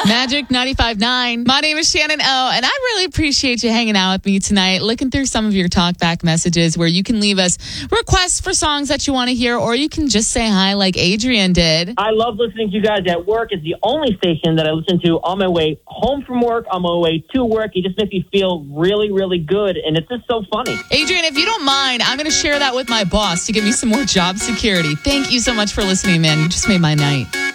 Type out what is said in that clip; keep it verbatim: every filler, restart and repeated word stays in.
Magic ninety-five point nine. My name is Shannon O, and I really appreciate you hanging out with me tonight, looking through some of your talkback messages where you can leave us requests for songs that you want to hear, or you can just say hi like Adrian did. I love listening to you guys at work. It's the only station that I listen to on my way home from work, on my way to work. It just makes me feel really, really good, and it's just so funny. Adrian, if you don't mind, I'm going to share that with my boss to give me some more job security. Thank you so much for listening, man. You just made my night.